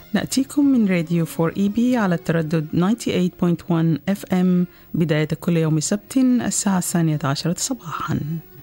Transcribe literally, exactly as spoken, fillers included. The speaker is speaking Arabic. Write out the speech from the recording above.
نأتيكم من راديو فور إي بي على التردد تسعة وتسعين فاصلة واحد إف إم بداية كل يوم سبت الساعة الثانية عشرة صباحاً.